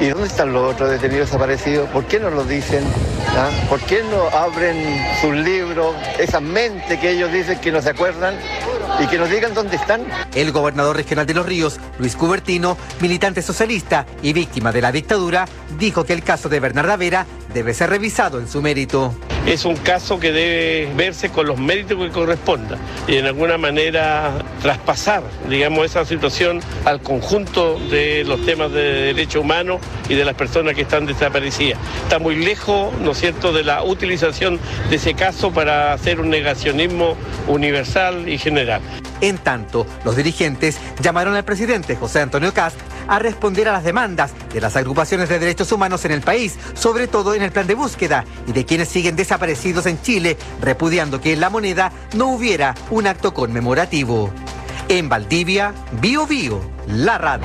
¿Y dónde están los otros detenidos desaparecidos? ¿Por qué no lo dicen? ¿Ah? ¿Por qué no abren sus libros, esas mentes que ellos dicen que no se acuerdan, y que nos digan dónde están? El gobernador regional de Los Ríos, Luis Cubertino, militante socialista y víctima de la dictadura, dijo que el caso de Bernarda Vera debe ser revisado en su mérito. Es un caso que debe verse con los méritos que corresponda y de alguna manera traspasar, digamos, esa situación al conjunto de los temas de derechos humanos y de las personas que están desaparecidas. Está muy lejos, ¿no es cierto?, de la utilización de ese caso para hacer un negacionismo universal y general. En tanto, los dirigentes llamaron al presidente José Antonio Kast a responder a las demandas de las agrupaciones de derechos humanos en el país, sobre todo en el plan de búsqueda y de quienes siguen desaparecidos en Chile, repudiando que en La Moneda no hubiera un acto conmemorativo. En Valdivia, Bío Bío, la radio.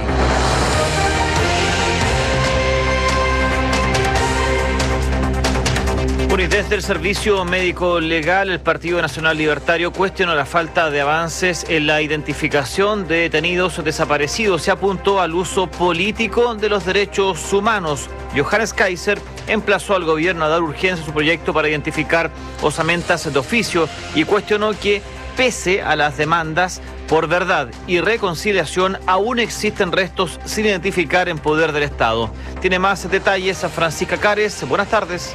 Y desde el Servicio Médico Legal, el Partido Nacional Libertario cuestionó la falta de avances en la identificación de detenidos desaparecidos. Se apuntó al uso político de los derechos humanos. Johannes Kaiser emplazó al gobierno a dar urgencia a su proyecto para identificar osamentas de oficio y cuestionó que, pese a las demandas por verdad y reconciliación, aún existen restos sin identificar en poder del Estado. Tiene más detalles a Francisca Cares. Buenas tardes.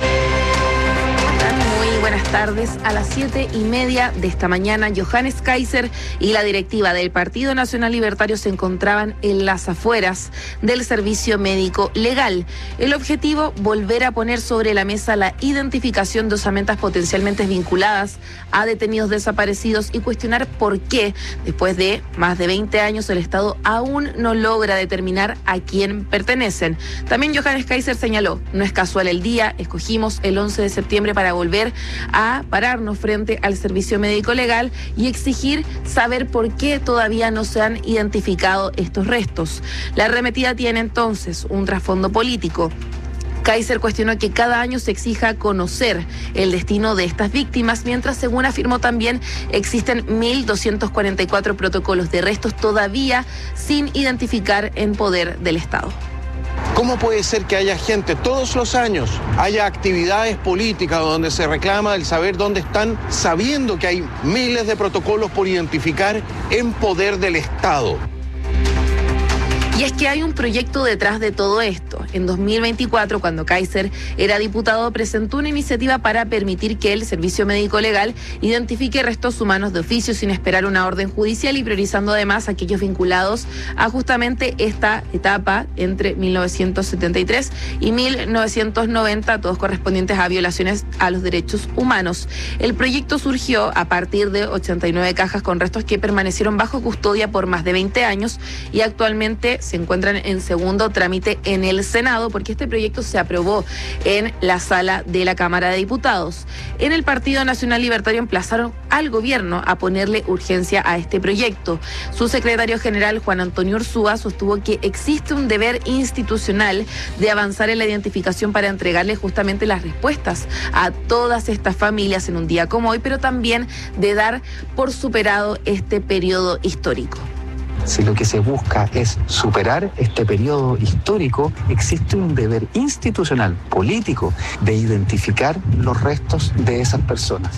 Buenas tardes. A las 7:30 de esta mañana, Johannes Kaiser y la directiva del Partido Nacional Libertario se encontraban en las afueras del Servicio Médico Legal. El objetivo, volver a poner sobre la mesa la identificación de osamentas potencialmente vinculadas a detenidos desaparecidos y cuestionar por qué, después de más de 20 años, el Estado aún no logra determinar a quién pertenecen. También Johannes Kaiser señaló, no es casual el día, escogimos el 11 de septiembre para volver a pararnos frente al Servicio Médico Legal y exigir saber por qué todavía no se han identificado estos restos. La arremetida tiene entonces un trasfondo político. Kaiser cuestionó que cada año se exija conocer el destino de estas víctimas, mientras, según afirmó también, existen 1.244 protocolos de restos todavía sin identificar en poder del Estado. ¿Cómo puede ser que haya gente todos los años, haya actividades políticas donde se reclama el saber dónde están, sabiendo que hay miles de protocolos por identificar en poder del Estado? Y es que hay un proyecto detrás de todo esto. En 2024, cuando Kaiser era diputado, presentó una iniciativa para permitir que el Servicio Médico Legal identifique restos humanos de oficio sin esperar una orden judicial y priorizando además aquellos vinculados a justamente esta etapa entre 1973 y 1990, todos correspondientes a violaciones a los derechos humanos. El proyecto surgió a partir de 89 cajas con restos que permanecieron bajo custodia por más de 20 años y actualmente se encuentran en segundo trámite en el Senado, porque este proyecto se aprobó en la sala de la Cámara de Diputados. En el Partido Nacional Libertario emplazaron al gobierno a ponerle urgencia a este proyecto. Su secretario general, Juan Antonio Ursúa, sostuvo que existe un deber institucional de avanzar en la identificación para entregarle justamente las respuestas a todas estas familias en un día como hoy, pero también de dar por superado este periodo histórico. Si lo que se busca es superar este periodo histórico, existe un deber institucional, político, de identificar los restos de esas personas.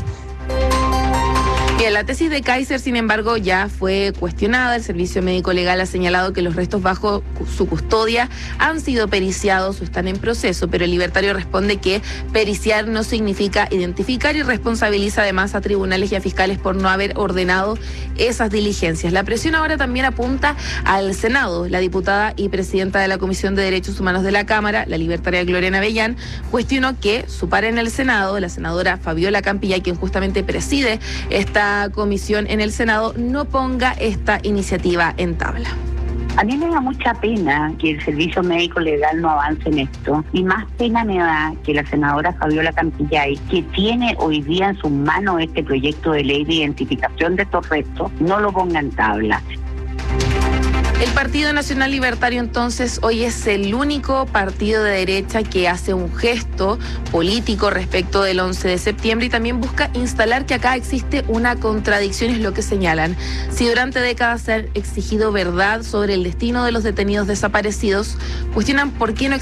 Bien, la tesis de Kaiser, sin embargo, ya fue cuestionada. El Servicio Médico Legal ha señalado que los restos bajo su custodia han sido periciados o están en proceso, pero el libertario responde que periciar no significa identificar y responsabiliza además a tribunales y a fiscales por no haber ordenado esas diligencias. La presión ahora también apunta al Senado. La diputada y presidenta de la Comisión de Derechos Humanos de la Cámara, la libertaria Gloriana Avellán, cuestionó que su par en el Senado, la senadora Fabiola Campillay, quien justamente preside esta comisión en el Senado, no ponga esta iniciativa en tabla. A mí me da mucha pena que el Servicio Médico Legal no avance en esto, y más pena me da que la senadora Fabiola Campillay, que tiene hoy día en sus manos este proyecto de ley de identificación de estos restos, no lo ponga en tabla. El Partido Nacional Libertario entonces hoy es el único partido de derecha que hace un gesto político respecto del 11 de septiembre y también busca instalar que acá existe una contradicción, es lo que señalan. Si durante décadas se ha exigido verdad sobre el destino de los detenidos desaparecidos, cuestionan por qué no